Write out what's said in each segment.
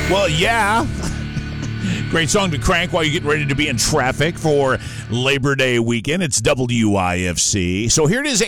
Well, yeah. Great song to crank while you're getting ready to be in traffic for Labor Day weekend. It's WIFC. So here it is,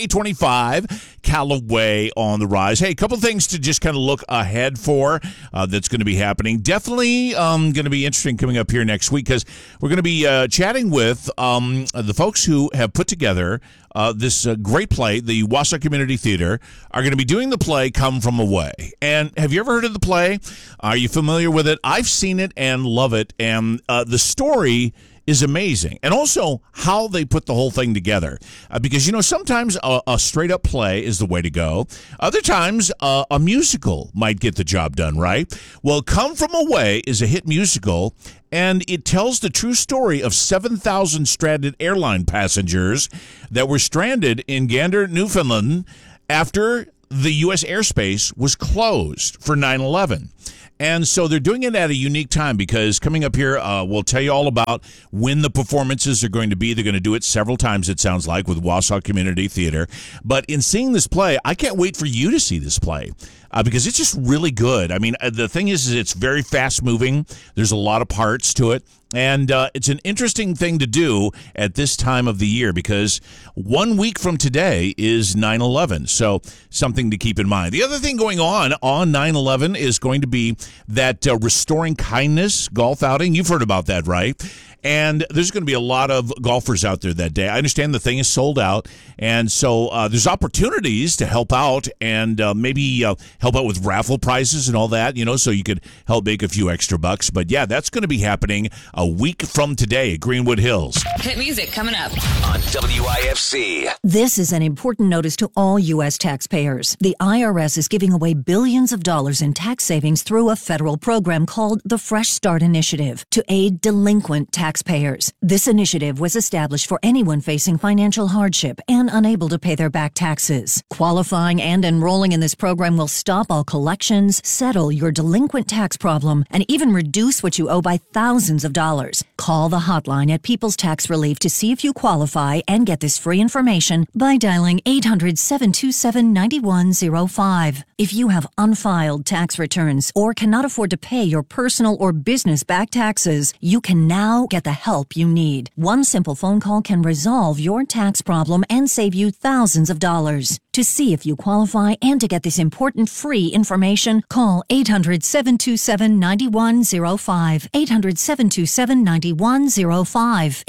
825, Callaway on the rise. Hey, a couple things to just kind of look ahead for that's going to be happening. Definitely going to be interesting coming up here next week because we're going to be chatting with the folks who have put together this great play. The Wausau Community Theater are going to be doing the play Come From Away. And have you ever heard of the play? Are you familiar with it? I've seen it and love it. And the story is amazing. And also how they put the whole thing together. Because, sometimes a straight-up play is the way to go. Other times, a musical might get the job done, right? Well, Come From Away is a hit musical, and it tells the true story of 7,000 stranded airline passengers that were stranded in Gander, Newfoundland, after the U.S. airspace was closed for 9/11. And so they're doing it at a unique time because coming up here, we'll tell you all about when the performances are going to be. They're going to do it several times, it sounds like, with Wausau Community Theater. But in seeing this play, I can't wait for you to see this play because it's just really good. I mean, the thing is it's very fast-moving. There's a lot of parts to it. And it's an interesting thing to do at this time of the year because 1 week from today is 9/11. So something to keep in mind. The other thing going on 9/11 is going to be that Restoring Kindness golf outing. You've heard about that, right? And there's going to be a lot of golfers out there that day. I understand the thing is sold out. And so there's opportunities to help out and maybe help out with raffle prizes and all that, so you could help make a few extra bucks. But yeah, that's going to be happening a week from today at Greenwood Hills. Hit music coming up on WIFC. This is an important notice to all U.S. taxpayers. The IRS is giving away billions of dollars in tax savings through a federal program called the Fresh Start Initiative to aid delinquent taxpayers. This initiative was established for anyone facing financial hardship and unable to pay their back taxes. Qualifying and enrolling in this program will stop all collections, settle your delinquent tax problem, and even reduce what you owe by thousands of dollars. Call the hotline at People's Tax Relief to see if you qualify and get this free information by dialing 800-727-9105. If you have unfiled tax returns or cannot afford to pay your personal or business back taxes, you can now get the help you need. One simple phone call can resolve your tax problem and save you thousands of dollars. To see if you qualify and to get this important free information, call 800-727-9105. 800-727-9105.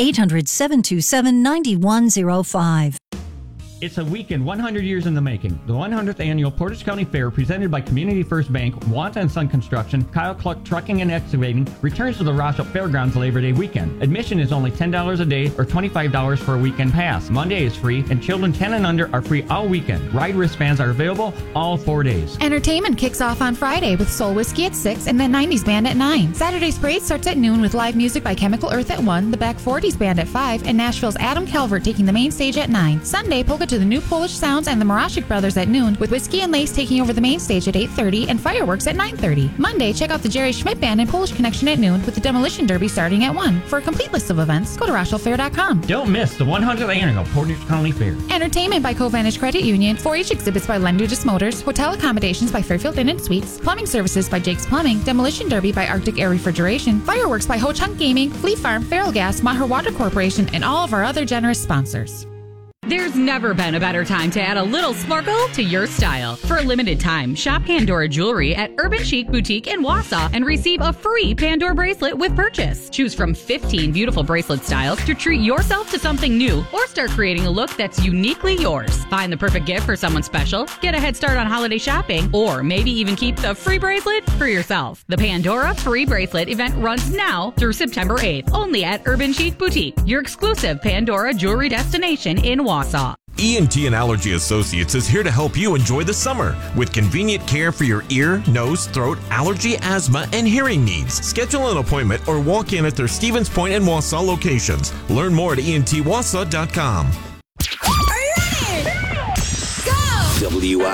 800-727-9105. It's a weekend 100 years in the making. The 100th Annual Portage County Fair, presented by Community First Bank, Wanta & Son Construction, Kyle Cluck Trucking and Excavating, returns to the Rochelle Fairgrounds Labor Day weekend. Admission is only $10 a day or $25 for a weekend pass. Monday is free, and children 10 and under are free all weekend. Ride wristbands are available all 4 days. Entertainment kicks off on Friday with Soul Whiskey at 6 and the 90s Band at 9. Saturday's parade starts at noon with live music by Chemical Earth at 1, the Back 40s Band at 5, and Nashville's Adam Calvert taking the main stage at 9. Sunday, polka to the New Polish Sounds and the Marashik Brothers at noon, with Whiskey and Lace taking over the main stage at 8:30 and fireworks at 9:30. Monday, check out the Jerry Schmidt Band and Polish Connection at noon, with the Demolition Derby starting at 1. For a complete list of events, go to RochelleFair.com. Don't miss the 100th Annual Portage County Fair. Entertainment by Covantage Credit Union, 4-H exhibits by Len Dudas Motors, hotel accommodations by Fairfield Inn and Suites, plumbing services by Jake's Plumbing, Demolition Derby by Arctic Air Refrigeration, fireworks by Ho Chunk Gaming, Flea Farm, Feral Gas, Maher Water Corporation, and all of our other generous sponsors. There's never been a better time to add a little sparkle to your style. For a limited time, shop Pandora Jewelry at Urban Chic Boutique in Wausau and receive a free Pandora bracelet with purchase. Choose from 15 beautiful bracelet styles to treat yourself to something new or start creating a look that's uniquely yours. Find the perfect gift for someone special, get a head start on holiday shopping, or maybe even keep the free bracelet for yourself. The Pandora Free Bracelet event runs now through September 8th, only at Urban Chic Boutique, your exclusive Pandora jewelry destination in Wausau. ENT and Allergy Associates is here to help you enjoy the summer with convenient care for your ear, nose, throat, allergy, asthma, and hearing needs. Schedule an appointment or walk in at their Stevens Point and Wausau locations. Learn more at entwausau.com. WIFC.